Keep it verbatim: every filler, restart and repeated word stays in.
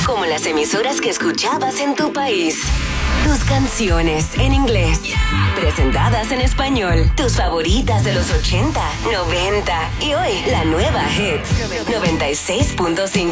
como las emisoras que escuchabas en tu país. Tus canciones en inglés, presentadas en español. Tus favoritas de los ochenta, noventa y hoy la nueva Hits noventa y seis punto cinco.